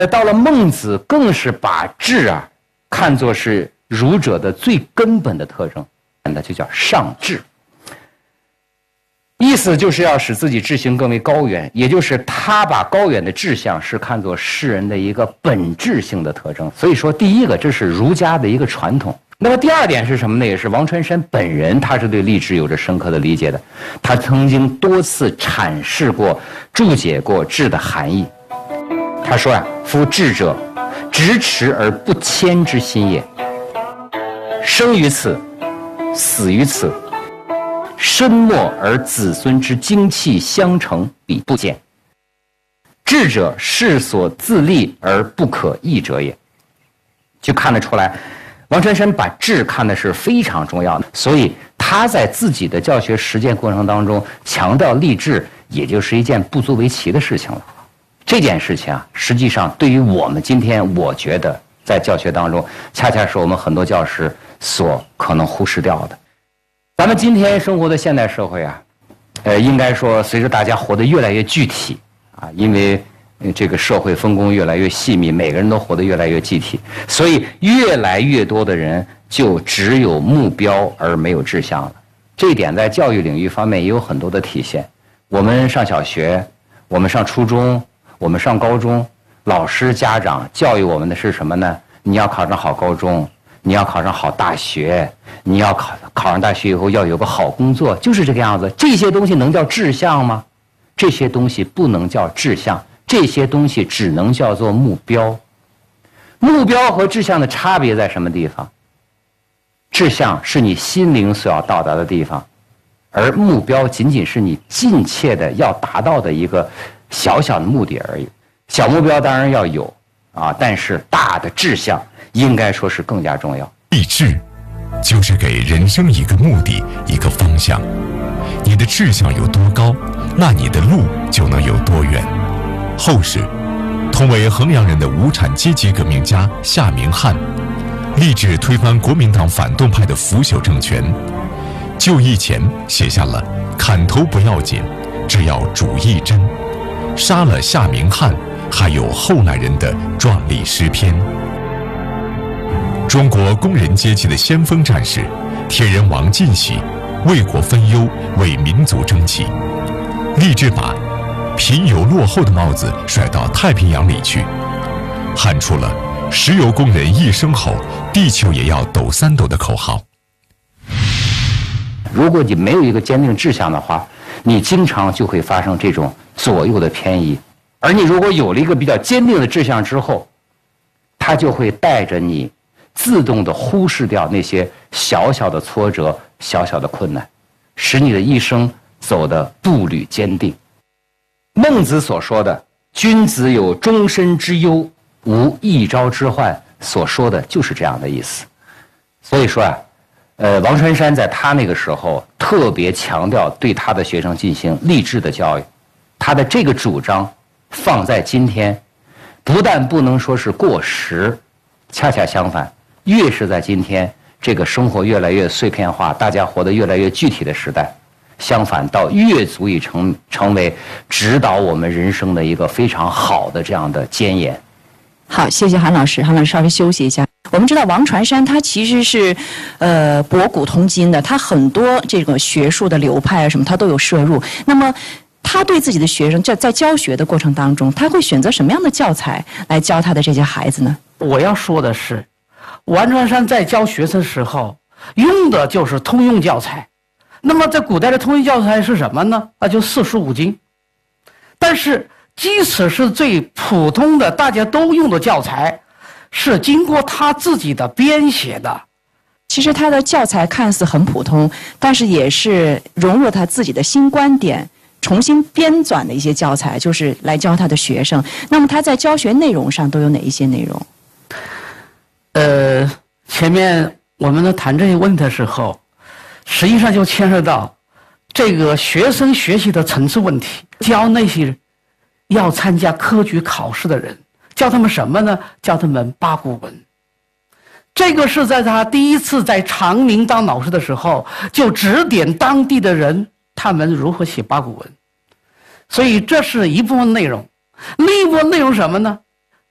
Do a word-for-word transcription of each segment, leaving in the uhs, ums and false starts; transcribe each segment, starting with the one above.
到了孟子，更是把智啊看作是儒者的最根本的特征，那就叫上智。意思就是要使自己志行更为高远，也就是他把高远的志向是看作世人的一个本质性的特征。所以说，第一个，这是儒家的一个传统。那么第二点是什么呢？也是王传山本人，他是对励志有着深刻的理解的。他曾经多次阐释过、注解过志的含义。他说啊，夫志者，执持而不迁之心也。生于此，死于此。身末而子孙之精气相承，彼不见。智者，世所自立而不可易者也。就看得出来，王传山把智看的是非常重要的，所以他在自己的教学实践过程当中强调立志，也就是一件不足为奇的事情了。这件事情啊，实际上对于我们今天，我觉得在教学当中，恰恰是我们很多教师所可能忽视掉的。咱们今天生活的现代社会啊，呃，应该说随着大家活得越来越具体啊，因为这个社会分工越来越细密，每个人都活得越来越具体，所以越来越多的人就只有目标而没有志向了。这一点在教育领域方面也有很多的体现。我们上小学，我们上初中，我们上高中，老师家长教育我们的是什么呢？你要考上好高中，你要考上好大学，你要考考上大学以后要有个好工作，就是这个样子。这些东西能叫志向吗？这些东西不能叫志向，这些东西只能叫做目标。目标和志向的差别在什么地方？志向是你心灵所要到达的地方，而目标仅仅是你近切的要达到的一个小小的目的而已。小目标当然要有啊，但是大的志向应该说是更加重要。 立志就是给人生一个目的，一个方向。你的志向有多高，那你的路就能有多远。后世同为衡阳人的无产阶级革命家夏明翰，立志推翻国民党反动派的腐朽政权。就义前写下了砍头不要紧，只要主义真，杀了夏明翰，还有后来人的壮丽诗篇。中国工人阶级的先锋战士，铁人王进喜，为国分忧，为民族争气，立志把贫油落后的帽子甩到太平洋里去，喊出了石油工人一声吼，地球也要抖三抖的口号。 如果你没有一个坚定志向的话，你经常就会发生这种左右的偏移。而你如果有了一个比较坚定的志向之后，它就会带着你自动地忽视掉那些小小的挫折、小小的困难，使你的一生走得步履坚定。孟子所说的“君子有终身之忧，无一朝之患”，所说的就是这样的意思。所以说啊，呃，王传山在他那个时候特别强调对他的学生进行励志的教育，他的这个主张放在今天，不但不能说是过时，恰恰相反，越是在今天这个生活越来越碎片化，大家活得越来越具体的时代，相反倒越足以成成为指导我们人生的一个非常好的这样的箴言。 好，谢谢韩老师。韩老师稍微休息一下。我们知道王传山他其实是，呃，博古通今的，他很多这个学术的流派啊什么，他都有摄入。那么，他对自己的学生在在教学的过程当中，他会选择什么样的教材来教他的这些孩子呢？ 我要说的是，王传山在教学生的时候用的就是通用教材。那么在古代的通用教材是什么呢？那就四书五经。但是即使是最普通的大家都用的教材，是经过他自己的编写的。 其实他的教材看似很普通，但是也是融入他自己的新观点，重新编纂的一些教材，就是来教他的学生。那么他在教学内容上都有哪一些内容？ 呃，前面我们在谈这些问题的时候，实际上就牵涉到这个学生学习的层次问题。教那些要参加科举考试的人，教他们什么呢？教他们八股文。这个是在他第一次在长明当老师的时候，就指点当地的人他们如何写八股文。所以这是一部分内容。另一部分内容什么呢？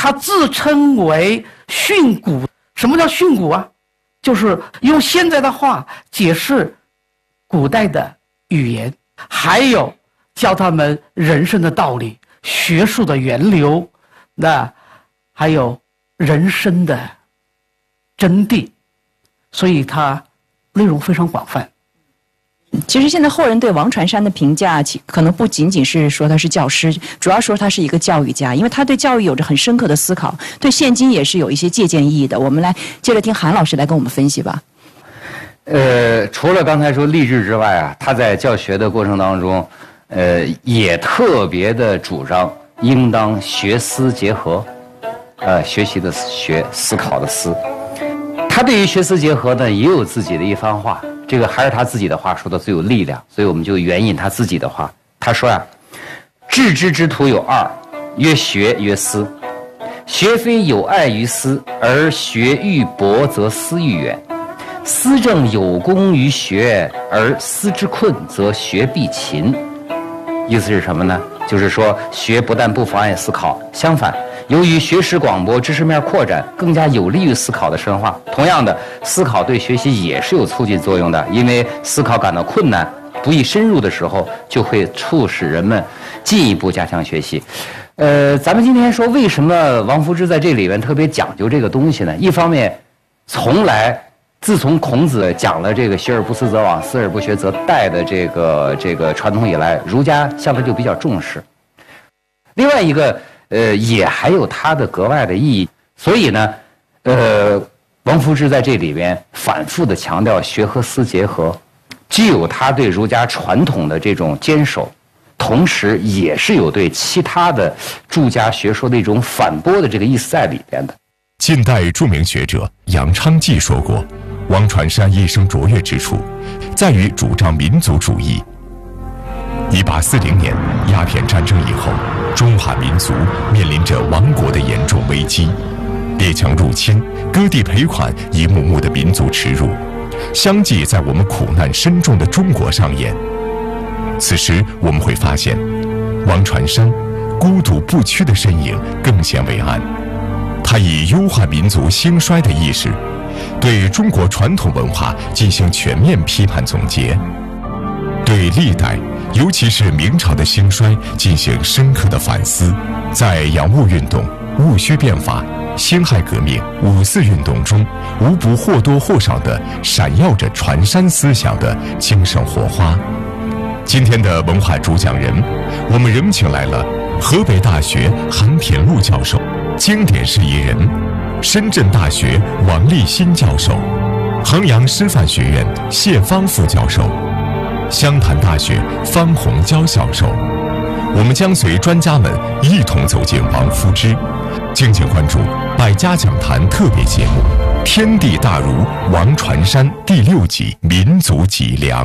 他自称为训诂。什么叫训诂啊？就是用现在的话解释古代的语言，还有教他们人生的道理、学术的源流，那还有人生的真谛，所以它内容非常广泛。 其实现在后人对王传山的评价，其可能不仅仅是说他是教师，主要说他是一个教育家，因为他对教育有着很深刻的思考，对现今也是有一些借鉴意义的。我们来接着听韩老师来跟我们分析吧。 呃，除了刚才说励志之外啊，他在教学的过程当中，呃，也特别的主张应当学思结合，呃，学习的学，思考的思。他对于学思结合呢，也有自己的一番话。这个还是他自己的话说的最有力量，所以我们就援引他自己的话。他说呀、啊：“致知之途有二，曰学曰思。学非有爱于思，而学欲博则思欲远；思正有功于学，而思之困则学必勤。”意思是什么呢？就是说学不但不妨碍思考，相反，由于学识广博，知识面扩展，更加有利于思考的深化。同样的，思考对学习也是有促进作用的，因为思考感到困难、不易深入的时候，就会促使人们进一步加强学习。呃，咱们今天说，为什么王夫之在这里面特别讲究这个东西呢？一方面，从来自从孔子讲了这个“学而不思则罔，思而不学则殆”的这个这个传统以来，儒家相对就比较重视。另外一个，呃，也还有它的格外的意义。所以呢，呃，王夫之在这里边反复的强调学和思结合，既有他对儒家传统的这种坚守，同时也是有对其他的儒家学说的一种反驳的这个意思在里边的。 近代著名学者杨昌济说过，王传山一生卓越之处，在于主张民族主义。一八四零年鸦片战争以后，中华民族面临着亡国的严重危机，列强入侵，割地赔款，一幕幕的民族耻辱，相继在我们苦难深重的中国上演。此时我们会发现，王传山孤独不屈的身影更显伟岸。他以忧患民族兴衰的意识，对中国传统文化进行全面批判总结，对历代尤其是明朝的兴衰进行深刻的反思。在洋务运动、戊戌变法、辛亥革命、五四运动中，无不或多或少地闪耀着传山思想的精神火花。今天的文化主讲人，我们仍请来了河北大学韩品禄教授、经典释疑人，深圳大学王立新教授，衡阳师范学院谢芳副教授，湘潭大学方洪娇教授。我们将随专家们一同走进王夫之，敬请关注百家讲坛特别节目《天地大儒王传山》第六集《民族脊梁》。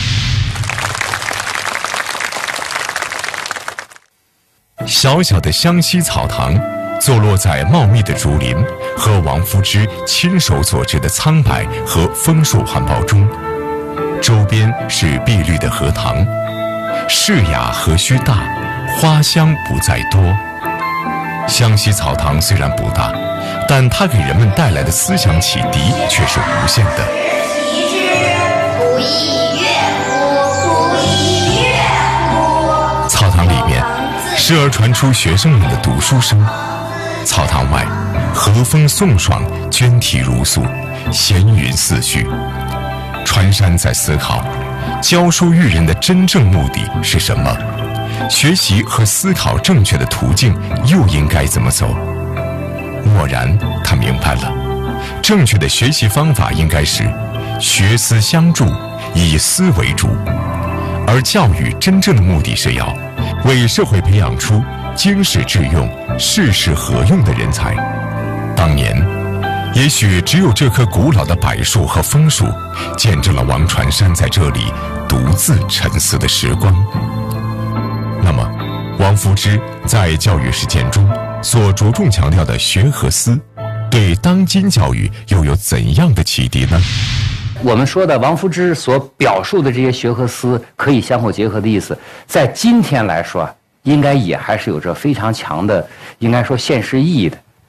小小的湘西草堂，坐落在茂密的竹林和王夫之亲手所制的苍柏和枫树环抱中，周边是碧绿的荷塘，市雅何须大，花香不在多。湘西草堂虽然不大，但它给人们带来的思想启迪却是无限的。草堂里面时而传出学生们的读书声，草堂外和风送爽，鹃啼如诉，闲云似絮。传山在思考，教书育人的真正目的是什么？学习和思考正确的途径又应该怎么走？蓦然他明白了，正确的学习方法应该是学思相助，以思为主。而教育真正的目的是要为社会培养出经世致用、事事合用的人才。当年也许只有这棵古老的柏树和枫树，见证了王传山在这里独自沉思的时光。那么，王夫之在教育实践中所着重强调的学和思，对当今教育又有怎样的启迪呢？ 我们说的王夫之所表述的这些学和思可以相互结合的意思，在今天来说，应该也还是有着非常强的，应该说现实意义的。